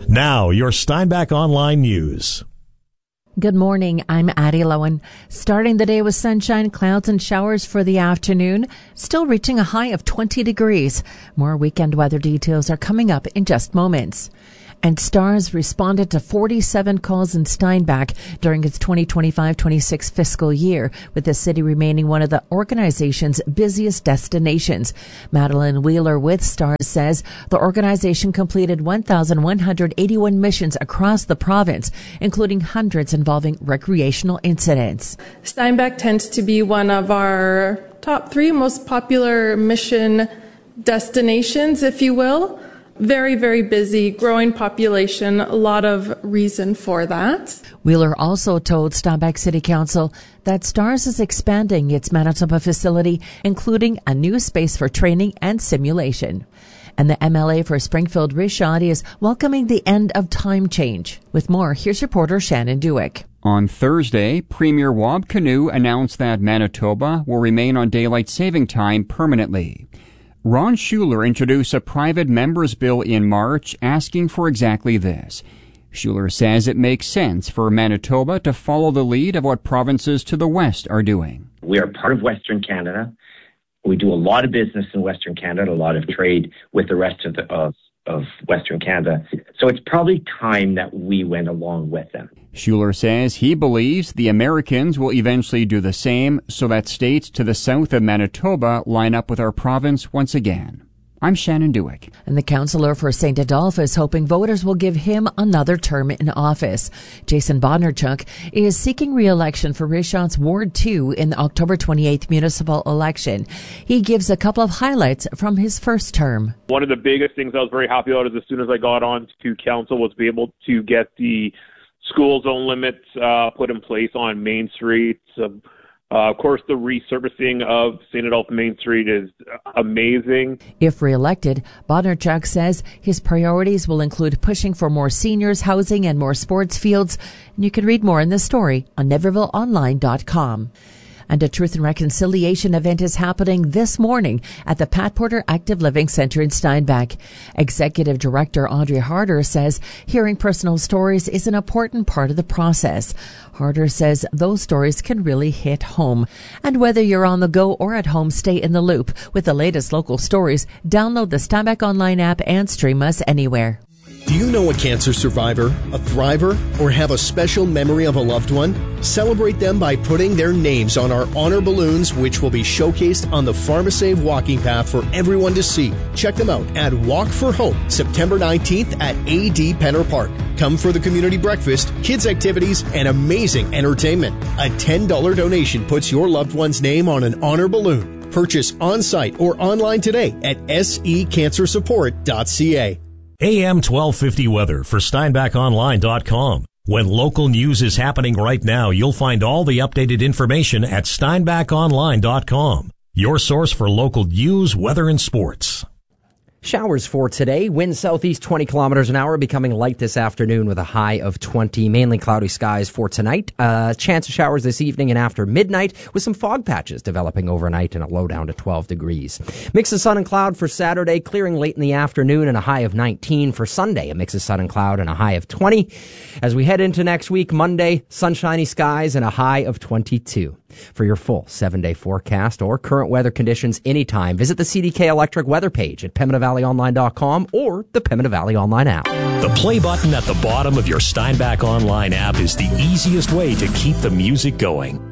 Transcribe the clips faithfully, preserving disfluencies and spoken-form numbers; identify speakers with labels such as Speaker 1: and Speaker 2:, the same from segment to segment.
Speaker 1: Now, your Steinbach Online News.
Speaker 2: Good morning. I'm Addie Lowen. Starting the day with sunshine, clouds, and showers for the afternoon, still reaching a high of twenty degrees. More weekend weather details are coming up in just moments. And STARS responded to forty-seven calls in Steinbach during its twenty twenty-five twenty-six fiscal year, with the city remaining one of the organization's busiest destinations. Madeline Wheeler with STARS says the organization completed one thousand one hundred eighty-one missions across the province, including hundreds involving recreational incidents.
Speaker 3: Steinbach tends to be one of our top three most popular mission destinations, if you will. Very, very busy, growing population, a lot of reason for that.
Speaker 2: Wheeler also told Steinbach City Council that STARS is expanding its Manitoba facility, including a new space for training and simulation. And the M L A for Springfield Richard is welcoming the end of time change. With more, here's reporter Shannon Dewick.
Speaker 4: On Thursday, Premier Wab Kinew announced that Manitoba will remain on daylight saving time permanently. Ron Schuler introduced a private member's bill in March asking for exactly this. Schuler says it makes sense for Manitoba to follow the lead of what provinces to the west are doing.
Speaker 5: We are part of Western Canada. We do a lot of business in Western Canada, a lot of trade with the rest of, the, of, of Western Canada. So it's probably time that we went along with them.
Speaker 4: Schuler says he believes the Americans will eventually do the same so that states to the south of Manitoba line up with our province once again. I'm Shannon Dewick.
Speaker 2: And the councillor for Saint Adolphe is hoping voters will give him another term in office. Jason Bodnarchuk is seeking re-election for Richard's Ward two in the October twenty-eighth municipal election. He gives a couple of highlights from his first term.
Speaker 6: One of the biggest things I was very happy about is as soon as I got on to council was to be able to get the school zone limits uh, put in place on Main Street. Uh, uh, of course, the resurfacing of Saint Adolphe Main Street is amazing. If
Speaker 2: re-elected, Bodnarchuk says his priorities will include pushing for more seniors housing and more sports fields. And you can read more in this story on Neverville Online dot com. And a Truth and Reconciliation event is happening this morning at the Pat Porter Active Living Center in Steinbach. Executive Director Audrey Harder says hearing personal stories is an important part of the process. Harder says those stories can really hit home. And whether you're on the go or at home, stay in the loop with the latest local stories. Download the Steinbach Online app and stream us anywhere.
Speaker 7: Do you know a cancer survivor, a thriver, or have a special memory of a loved one? Celebrate them by putting their names on our honor balloons, which will be showcased on the PharmaSave walking path for everyone to see. Check them out at Walk for Hope, September nineteenth at A D Penner Park. Come for the community breakfast, kids' activities, and amazing entertainment. A ten dollars donation puts your loved one's name on an honor balloon. Purchase on-site or online today at s e cancer support dot c a.
Speaker 1: A M twelve fifty weather for Steinbach Online dot com. When local news is happening right now, you'll find all the updated information at Steinbach Online dot com. Your source for local news, weather, and sports.
Speaker 8: Showers for today. Wind southeast twenty kilometers an hour, becoming light this afternoon with a high of twenty. Mainly cloudy skies for tonight. Uh, chance of showers this evening and after midnight with some fog patches developing overnight and a low down to twelve degrees. Mix of sun and cloud for Saturday, clearing late in the afternoon and a high of nineteen. For Sunday, a mix of sun and cloud and a high of twenty. As we head into next week, Monday, sunshiny skies and a high of twenty-two. For your full seven-day forecast or current weather conditions anytime, visit the C D K Electric weather page at Pembina Valley Online dot com or the Pembina Valley Online app.
Speaker 1: The play button at the bottom of your Steinbach Online app is the easiest way to keep the music going.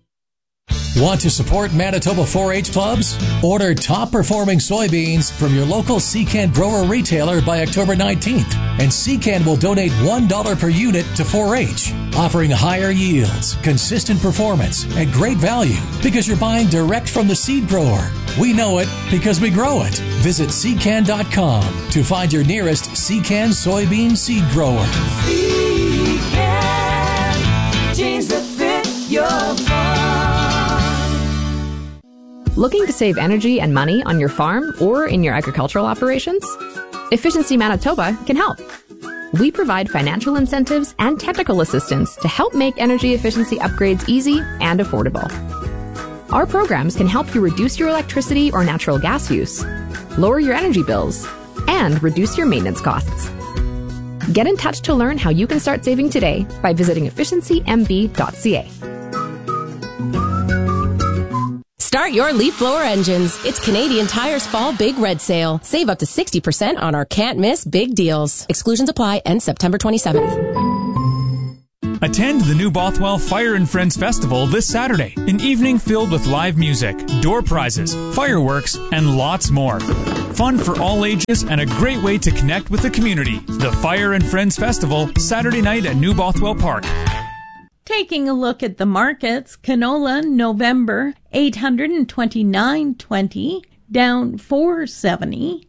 Speaker 9: Want to support Manitoba four H clubs? Order top-performing soybeans from your local Secan grower retailer by October nineteenth, and Secan will donate one dollar per unit to four H, offering higher yields, consistent performance, and great value because you're buying direct from the seed grower. We know it because we grow it. Visit secan dot com to find your nearest Secan soybean seed grower.
Speaker 10: Secan, jeans that fit your farm.
Speaker 11: Looking to save energy and money on your farm or in your agricultural operations? Efficiency Manitoba can help. We provide financial incentives and technical assistance to help make energy efficiency upgrades easy and affordable. Our programs can help you reduce your electricity or natural gas use, lower your energy bills, and reduce your maintenance costs. Get in touch to learn how you can start saving today by visiting efficiency m b dot c a.
Speaker 12: Start your leaf blower engines. It's Canadian Tire's Fall Big Red Sale. Save up to sixty percent on our can't miss big deals. Exclusions apply. End September twenty-seventh.
Speaker 13: Attend the New Bothwell Fire and Friends Festival this Saturday. An evening filled with live music, door prizes, fireworks, and lots more. Fun for all ages and a great way to connect with the community. The Fire and Friends Festival, Saturday night at New Bothwell Park.
Speaker 14: Taking a look at the markets, canola November eight hundred twenty-nine twenty, down four seventy.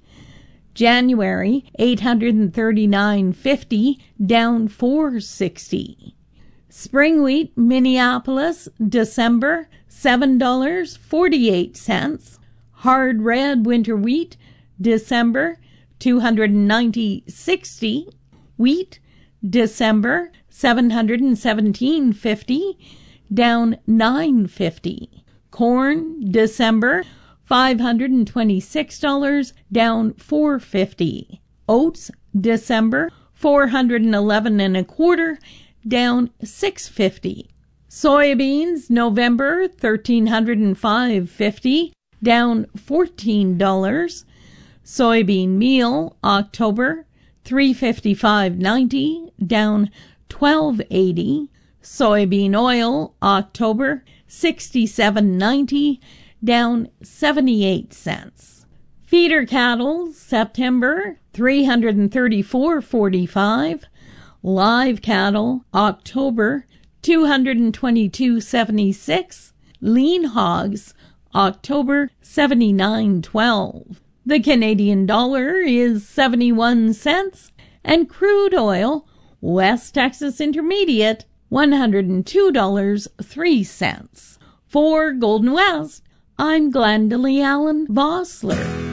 Speaker 14: January eight hundred thirty-nine fifty, down four sixty. Spring wheat Minneapolis December seven dollars and forty-eight cents. Hard red winter wheat December two hundred ninety sixty. Wheat December seven hundred seventeen fifty, down nine fifty. Corn December five hundred twenty-six dollars, down four fifty. Oats December four hundred eleven and a quarter, down six fifty. Soybeans November thirteen hundred five fifty, down fourteen dollars. Soybean meal October three fifty-five ninety, down twelve eighty. Soybean oil October sixty-seven ninety, down seventy-eight cents. Feeder cattle September three hundred thirty-four forty-five. Live cattle October two hundred twenty-two seventy-six. Lean hogs October seventy-nine twelve. The Canadian dollar is seventy-one cents, and crude oil West Texas Intermediate one hundred two dollars and three cents. For Golden West, I'm Glendalee Allen Vossler.